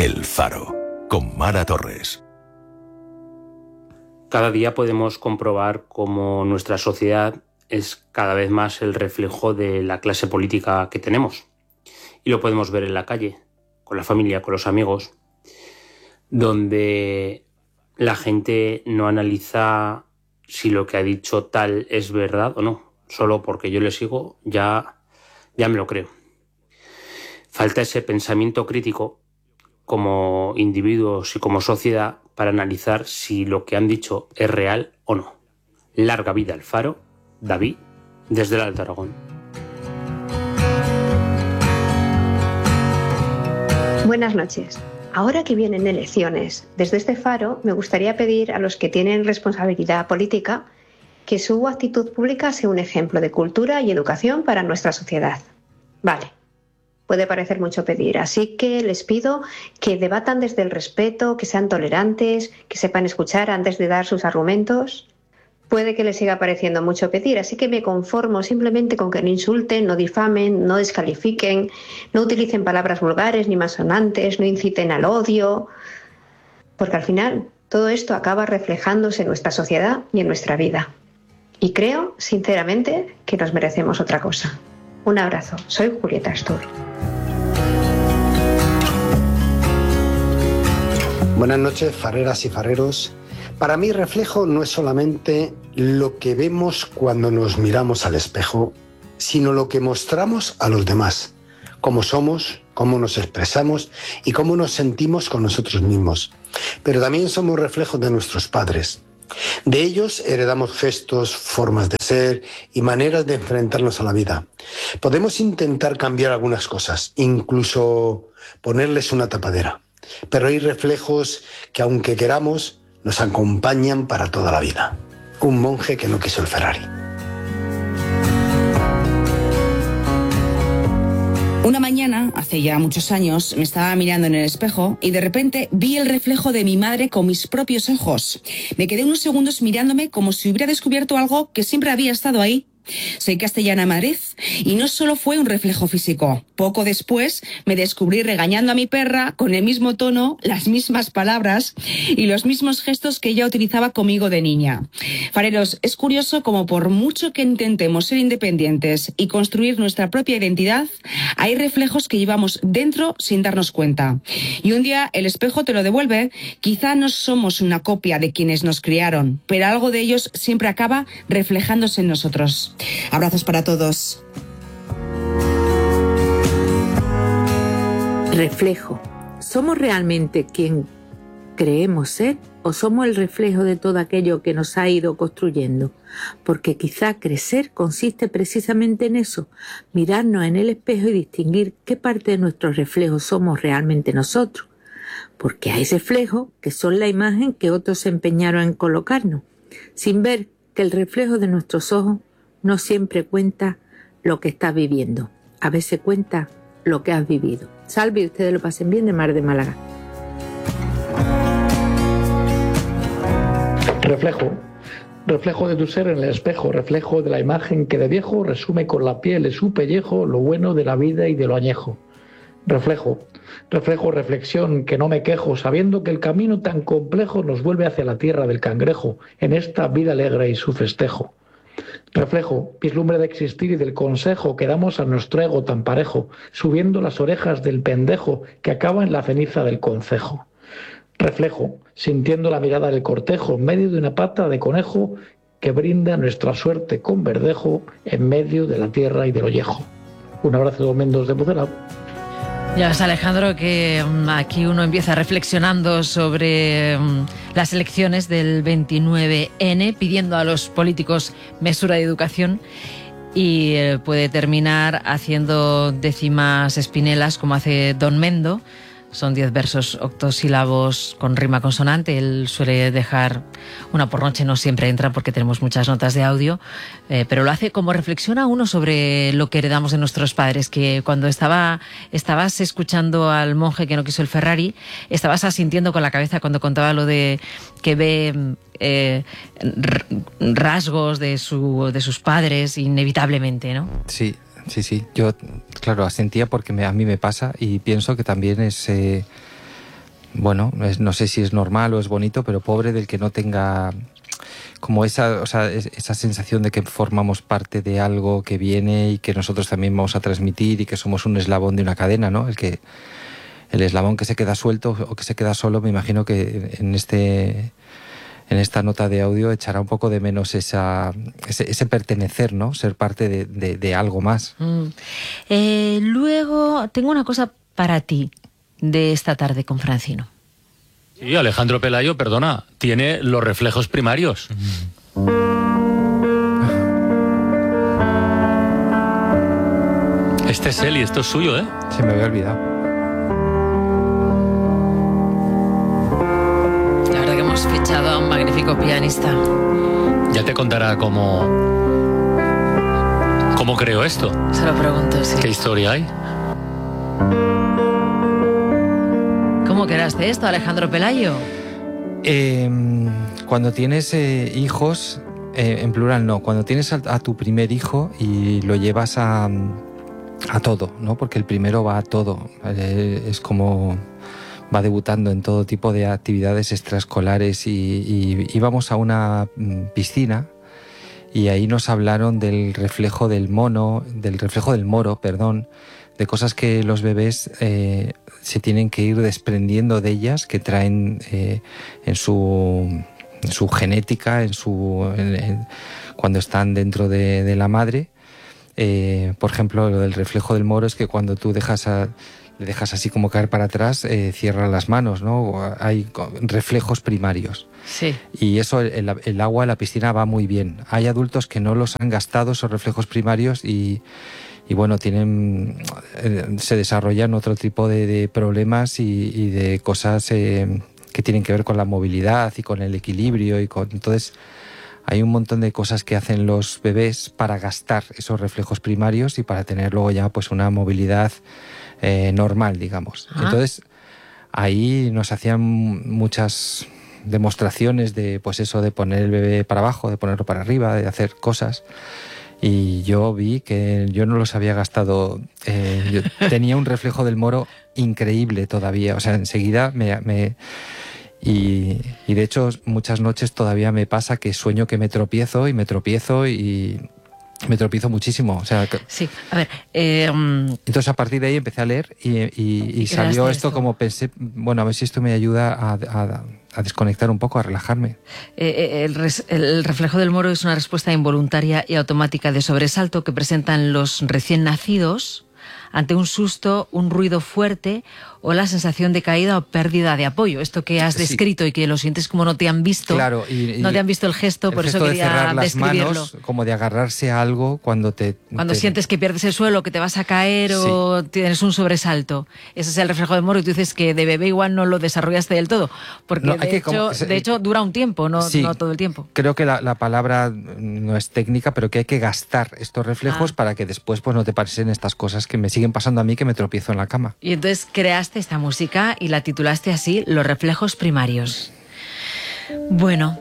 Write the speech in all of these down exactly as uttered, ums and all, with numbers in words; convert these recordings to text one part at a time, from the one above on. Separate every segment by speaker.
Speaker 1: El Faro, con Mara Torres.
Speaker 2: Cada día podemos comprobar cómo nuestra sociedad es cada vez más el reflejo de la clase política que tenemos. Y lo podemos ver en la calle, con la familia, con los amigos, donde la gente no analiza si lo que ha dicho tal es verdad o no. Solo porque yo le sigo, ya, ya me lo creo. Falta ese pensamiento crítico como individuos y como sociedad para analizar si lo que han dicho es real o no. Larga vida al Faro, David, desde el Alto Aragón.
Speaker 3: Buenas noches. Ahora que vienen elecciones, desde este Faro me gustaría pedir a los que tienen responsabilidad política que su actitud pública sea un ejemplo de cultura y educación para nuestra sociedad. Vale, puede parecer mucho pedir, así que les pido que debatan desde el respeto, que sean tolerantes, que sepan escuchar antes de dar sus argumentos. Puede que les siga pareciendo mucho pedir, así que me conformo simplemente con que no insulten, no difamen, no descalifiquen, no utilicen palabras vulgares ni malsonantes, no inciten al odio, porque al final todo esto acaba reflejándose en nuestra sociedad y en nuestra vida. Y creo, sinceramente, que nos merecemos otra cosa. Un abrazo. Soy Julieta Astur.
Speaker 4: Buenas noches, fareras y fareros. Para mí, reflejo no es solamente lo que vemos cuando nos miramos al espejo, sino lo que mostramos a los demás. Cómo somos, cómo nos expresamos y cómo nos sentimos con nosotros mismos. Pero también somos reflejos de nuestros padres. De ellos heredamos gestos, formas de ser y maneras de enfrentarnos a la vida. Podemos intentar cambiar algunas cosas, incluso ponerles una tapadera. Pero hay reflejos que, aunque queramos, nos acompañan para toda la vida. Un monje que no quiso el Ferrari.
Speaker 5: Una mañana, hace ya muchos años, me estaba mirando en el espejo y de repente vi el reflejo de mi madre con mis propios ojos. Me quedé unos segundos mirándome como si hubiera descubierto algo que siempre había estado ahí. Soy castellana de Madrid y no solo fue un reflejo físico. Poco después me descubrí regañando a mi perra con el mismo tono, las mismas palabras y los mismos gestos que ella utilizaba conmigo de niña. Fareros, es curioso como por mucho que intentemos ser independientes y construir nuestra propia identidad, hay reflejos que llevamos dentro sin darnos cuenta. Y un día el espejo te lo devuelve. Quizá no somos una copia de quienes nos criaron, pero algo de ellos siempre acaba reflejándose en nosotros. Abrazos para todos.
Speaker 6: Reflejo. ¿Somos realmente quien creemos ser o somos el reflejo de todo aquello que nos ha ido construyendo? Porque quizá crecer consiste precisamente en eso, mirarnos en el espejo y distinguir qué parte de nuestro reflejo somos realmente nosotros. Porque hay reflejos que son la imagen que otros se empeñaron en colocarnos, sin ver que el reflejo de nuestros ojos no siempre cuenta lo que estás viviendo. A veces cuenta lo que has vivido. Salve y ustedes lo pasen bien, de Mar de Málaga.
Speaker 7: Reflejo. Reflejo de tu ser en el espejo, reflejo de la imagen que de viejo resume con la piel de su pellejo lo bueno de la vida y de lo añejo. Reflejo. Reflejo, reflexión, que no me quejo, sabiendo que el camino tan complejo nos vuelve hacia la tierra del cangrejo, en esta vida alegre y su festejo. Reflejo, vislumbre de existir y del consejo que damos a nuestro ego tan parejo, subiendo las orejas del pendejo que acaba en la ceniza del concejo. Reflejo, sintiendo la mirada del cortejo en medio de una pata de conejo que brinda nuestra suerte con verdejo en medio de la tierra y del ollejo. Un abrazo de Mendos de Pucelao.
Speaker 8: Ya ves, Alejandro, que um, aquí uno empieza reflexionando sobre um, las elecciones del veintinueve ene, pidiendo a los políticos mesura y educación, y eh, puede terminar haciendo décimas espinelas como hace Don Mendo. Son diez versos octosílabos con rima consonante. Él suele dejar una por noche, no siempre entra porque tenemos muchas notas de audio, eh, pero lo hace como reflexiona uno sobre lo que heredamos de nuestros padres, que cuando estaba estabas escuchando al monje que no quiso el Ferrari, estabas asintiendo con la cabeza cuando contaba lo de que ve eh, rasgos de, su, de sus padres inevitablemente, ¿no?
Speaker 9: Sí. Sí, sí, yo, claro, asentía porque me, a mí me pasa y pienso que también es, eh, bueno, es, no sé si es normal o es bonito, pero pobre del que no tenga como esa, o sea, esa sensación de que formamos parte de algo que viene y que nosotros también vamos a transmitir y que somos un eslabón de una cadena, ¿no? El que el eslabón que se queda suelto o que se queda solo, me imagino que en este en esta nota de audio echará un poco de menos esa ese, ese pertenecer, ¿no? Ser parte de, de, de algo más.
Speaker 8: Mm. Eh, luego tengo una cosa para ti de esta tarde con Francino.
Speaker 10: Sí, Alejandro Pelayo, perdona, tiene los reflejos primarios. Este es él y esto es suyo, ¿eh?
Speaker 9: Se me había olvidado.
Speaker 8: La verdad que hemos fichado a un magnífico pianista.
Speaker 10: Ya te contará cómo... cómo creó esto.
Speaker 8: Se lo pregunto, sí.
Speaker 10: ¿Qué historia hay?
Speaker 8: ¿Cómo creaste esto, Alejandro Pelayo?
Speaker 9: Eh, cuando tienes eh, hijos, eh, en plural no, cuando tienes a, a tu primer hijo y lo llevas a, a todo, ¿no? Porque el primero va a todo, eh, es como va debutando en todo tipo de actividades extraescolares y, y íbamos a una piscina y ahí nos hablaron del reflejo del mono, del reflejo del moro, perdón, de cosas que los bebés eh, se tienen que ir desprendiendo de ellas, que traen eh, en, su, en su genética, en su, en, en, cuando están dentro de, de la madre. Eh, por ejemplo, lo del reflejo del moro es que cuando tú dejas a, le dejas así como caer para atrás, eh, cierran las manos, ¿no? Hay reflejos primarios.
Speaker 8: Sí. Y
Speaker 9: eso, el, el agua en la piscina va muy bien. Hay adultos que no los han gastado, esos reflejos primarios, y Y bueno, tienen, se desarrollan otro tipo de, de problemas y, y de cosas eh, que tienen que ver con la movilidad y con el equilibrio. Y con, entonces, hay un montón de cosas que hacen los bebés para gastar esos reflejos primarios y para tener luego ya pues una movilidad eh, normal, digamos.
Speaker 8: Ajá.
Speaker 9: Entonces, ahí nos hacían muchas demostraciones de pues eso, de poner el bebé para abajo, de ponerlo para arriba, de hacer cosas. Y yo vi que yo no los había gastado. Eh, yo tenía un reflejo del moro increíble todavía. O sea, enseguida me... me y, y de hecho muchas noches todavía me pasa que sueño que me tropiezo y me tropiezo y me tropiezo muchísimo. O sea, que...
Speaker 8: Sí, a ver... Eh, um...
Speaker 9: Entonces a partir de ahí empecé a leer y, y, y salió esto, esto como pensé, bueno, a ver si esto me ayuda a... a a desconectar un poco, a relajarme.
Speaker 8: Eh, el, res, el reflejo del moro es una respuesta involuntaria y automática de sobresalto que presentan los recién nacidos ante un susto, un ruido fuerte o la sensación de caída o pérdida de apoyo. Esto que has descrito sí. Y que lo sientes como no te han visto,
Speaker 9: claro, y, y
Speaker 8: no te han visto el gesto,
Speaker 9: el
Speaker 8: por
Speaker 9: gesto
Speaker 8: eso quería
Speaker 9: de cerrar las
Speaker 8: describirlo.
Speaker 9: Manos, como de agarrarse a algo cuando te...
Speaker 8: Cuando
Speaker 9: te...
Speaker 8: sientes que pierdes el suelo, que te vas a caer sí. O tienes un sobresalto. Ese es el reflejo del moro y tú dices que de bebé igual no lo desarrollaste del todo, porque no, de, hecho, como, de hecho dura un tiempo, no,
Speaker 9: sí,
Speaker 8: no todo el tiempo.
Speaker 9: Creo que la, la palabra no es técnica, pero que hay que gastar estos reflejos ah. para que después pues no te pasen estas cosas que me siguen pasando a mí, que me tropiezo en la cama.
Speaker 8: Y entonces creaste esta música y la titulaste así, Los reflejos primarios. Bueno,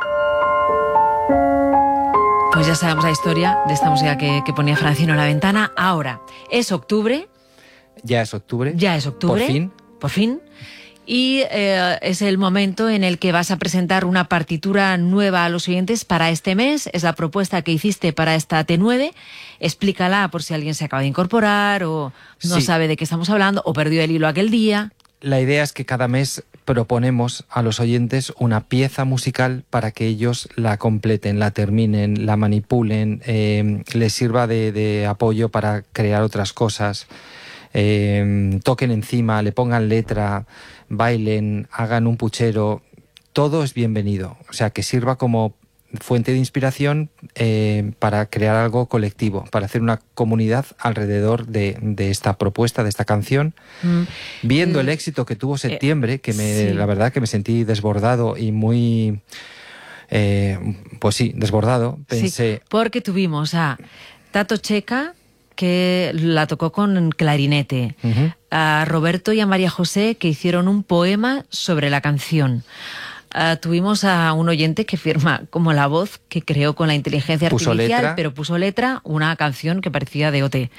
Speaker 8: pues ya sabemos la historia de esta música que, que ponía Francino en la ventana. Ahora, es octubre.
Speaker 9: Ya es octubre.
Speaker 8: Ya es octubre.
Speaker 9: Por fin.
Speaker 8: Por fin. Y eh, es el momento en el que vas a presentar una partitura nueva a los oyentes para este mes. Es la propuesta que hiciste para esta T nueve. Explícala por si alguien se acaba de incorporar o no sí. sabe de qué estamos hablando o perdió el hilo aquel día.
Speaker 9: La idea es que cada mes proponemos a los oyentes una pieza musical para que ellos la completen, la terminen, la manipulen, eh, les sirva de, de apoyo para crear otras cosas. Eh, toquen encima, le pongan letra, bailen, hagan un puchero, todo es bienvenido. O sea, que sirva como fuente de inspiración eh, para crear algo colectivo, para hacer una comunidad alrededor de, de esta propuesta, de esta canción. Mm. Viendo mm. el éxito que tuvo Septiembre, que me, sí. la verdad que me sentí desbordado y muy... Eh, pues sí, desbordado, pensé...
Speaker 8: Sí, porque tuvimos a Tato Checa, que la tocó con clarinete, uh-huh. a Roberto y a María José, que hicieron un poema sobre la canción, Uh, tuvimos a un oyente que firma como la voz que creó con la inteligencia
Speaker 9: puso
Speaker 8: artificial,
Speaker 9: letra.
Speaker 8: pero puso letra una canción que parecía de O T.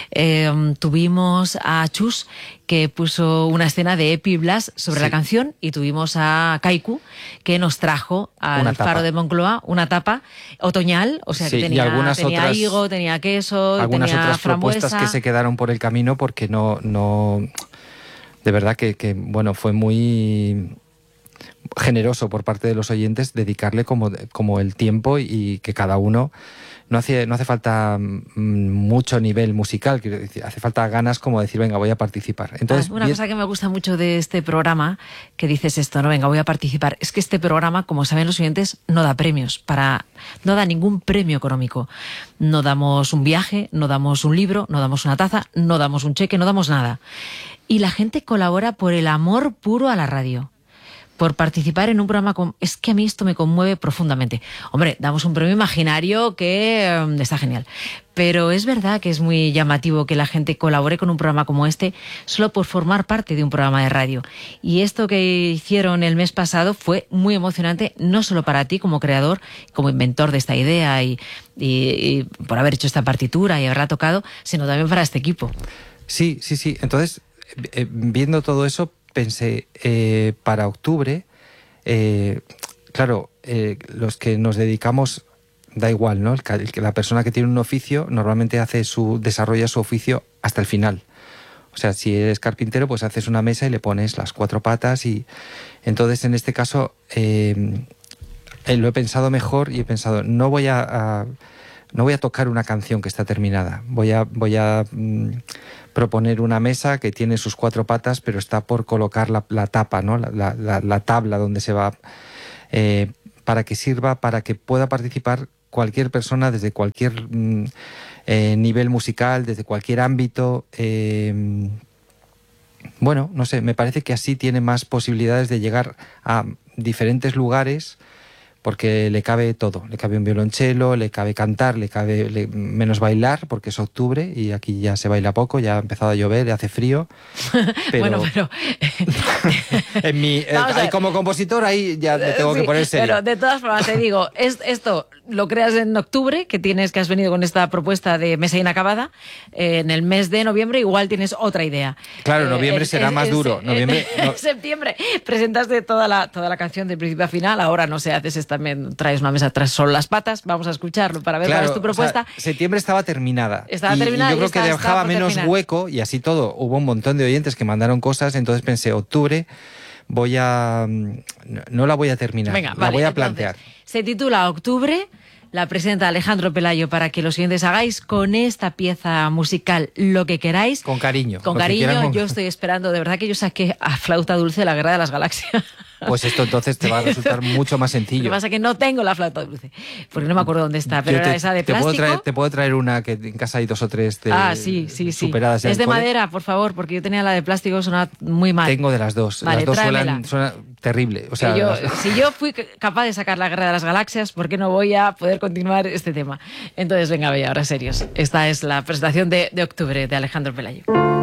Speaker 8: Eh, tuvimos a Chus, que puso una escena de Epi Blas sobre
Speaker 9: Sí.
Speaker 8: la canción, y tuvimos a Kaiku, que nos trajo al
Speaker 9: Una tapa.
Speaker 8: Faro de Moncloa una tapa otoñal, o sea
Speaker 9: Sí,
Speaker 8: que
Speaker 9: y
Speaker 8: tenía,
Speaker 9: algunas
Speaker 8: tenía
Speaker 9: otras-
Speaker 8: higo, tenía queso,
Speaker 9: Algunas
Speaker 8: tenía
Speaker 9: otras
Speaker 8: frambuesa.
Speaker 9: propuestas que se quedaron por el camino porque no, no de verdad que, que bueno, fue muy generoso por parte de los oyentes dedicarle como, como el tiempo, y que cada uno no hace, no hace falta mm, mucho nivel musical, quiero decir, hace falta ganas como de decir, venga, voy a participar. Entonces,
Speaker 8: Ah, una
Speaker 9: bien-
Speaker 8: cosa que me gusta mucho de este programa, que dices esto, no, venga, voy a participar, es que este programa, como saben los oyentes, no da premios, para, no da ningún premio económico. No damos un viaje, no damos un libro, no damos una taza, no damos un cheque, no damos nada. Y la gente colabora por el amor puro a la radio, por participar en un programa como... Es que a mí esto me conmueve profundamente. Hombre, damos un premio imaginario que eh, está genial. Pero es verdad que es muy llamativo que la gente colabore con un programa como este solo por formar parte de un programa de radio. Y esto que hicieron el mes pasado fue muy emocionante, no solo para ti como creador, como inventor de esta idea y, y, y por haber hecho esta partitura y haberla tocado, sino también para este equipo.
Speaker 9: Sí, sí, sí. Entonces, eh, viendo todo eso, pensé, eh, para octubre, eh, claro, eh, los que nos dedicamos, da igual, ¿no? El, el, la persona que tiene un oficio normalmente hace su, desarrolla su oficio hasta el final. O sea, si eres carpintero, pues haces una mesa y le pones las cuatro patas, y entonces en este caso eh, eh, lo he pensado mejor y he pensado, no voy a, a no voy a tocar una canción que está terminada, voy a, voy a mm, proponer una mesa que tiene sus cuatro patas, pero está por colocar la, la tapa, ¿no? la, la, la, la tabla donde se va, eh, para que sirva, para que pueda participar cualquier persona desde cualquier mm, eh, nivel musical, desde cualquier ámbito. Eh, bueno, no sé, me parece que así tiene más posibilidades de llegar a diferentes lugares, porque le cabe todo, le cabe un violonchelo, le cabe cantar, le cabe le, menos bailar, porque es octubre y aquí ya se baila poco, ya ha empezado a llover, hace frío. Pero
Speaker 8: Bueno, pero...
Speaker 9: en mi, eh,
Speaker 8: Vamos a ver.
Speaker 9: ahí como compositor ahí ya me tengo
Speaker 8: Sí,
Speaker 9: que poner serio.
Speaker 8: pero de todas formas te digo, es, esto lo creas en octubre, que tienes que has venido con esta propuesta de mesa inacabada. Eh, en el mes de noviembre igual tienes otra idea.
Speaker 9: Claro,
Speaker 8: Eh,
Speaker 9: noviembre
Speaker 8: en-
Speaker 9: será
Speaker 8: en-
Speaker 9: más
Speaker 8: en-
Speaker 9: duro.
Speaker 8: en-
Speaker 9: Noviembre,
Speaker 8: en
Speaker 9: no-
Speaker 8: septiembre presentaste toda la, toda la canción de principio a final. Ahora no sé, haces también, traes una mesa, traes solo las patas. Vamos a escucharlo para ver
Speaker 9: Claro,
Speaker 8: cuál es tu propuesta.
Speaker 9: o sea, septiembre estaba terminada.
Speaker 8: Estaba
Speaker 9: y,
Speaker 8: terminada
Speaker 9: y yo
Speaker 8: y
Speaker 9: creo
Speaker 8: esta
Speaker 9: que
Speaker 8: está
Speaker 9: dejaba
Speaker 8: por
Speaker 9: menos
Speaker 8: terminar.
Speaker 9: hueco, y así todo. Hubo un montón de oyentes que mandaron cosas, entonces pensé, octubre voy a... No, no la voy a terminar,
Speaker 8: Venga,
Speaker 9: la
Speaker 8: vale,
Speaker 9: voy a
Speaker 8: entonces,
Speaker 9: plantear.
Speaker 8: se titula Octubre, la presenta Alejandro Pelayo para que los oyentes hagáis con esta pieza musical lo que queráis.
Speaker 9: Con cariño.
Speaker 8: Con
Speaker 9: lo que
Speaker 8: cariño,
Speaker 9: queramos.
Speaker 8: yo estoy esperando, de verdad que yo saqué a Flauta Dulce la Guerra de las Galaxias.
Speaker 9: Pues esto entonces te va a resultar mucho más
Speaker 8: Lo
Speaker 9: sencillo.
Speaker 8: que pasa es que no tengo la flauta dulce, porque no me acuerdo dónde está, pero
Speaker 9: Yo
Speaker 8: era
Speaker 9: te,
Speaker 8: esa de
Speaker 9: te puedo
Speaker 8: plástico.
Speaker 9: traer, te puedo traer una que en casa hay dos o tres de,
Speaker 8: Ah, sí, sí, sí.
Speaker 9: superadas. ya
Speaker 8: Es
Speaker 9: en
Speaker 8: de
Speaker 9: cole.
Speaker 8: madera, por favor, porque yo tenía la de plástico, suena muy mal.
Speaker 9: Tengo de las dos.
Speaker 8: Vale,
Speaker 9: las dos
Speaker 8: tráemela.
Speaker 9: suenan, suena terrible. O sea,
Speaker 8: Que yo-
Speaker 9: las-
Speaker 8: si yo fui capaz de sacar la Guerra de las Galaxias, ¿por qué no voy a poder continuar este tema? Entonces, venga, venga, ahora serios. Esta es la presentación de, de octubre de Alejandro Pelayo.